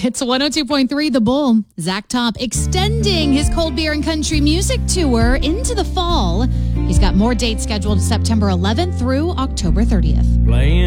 It's 102.3 The Bull. Zach Top extending his cold beer and country music tour into the fall. He's got more dates scheduled September 11th through October 30th. Playing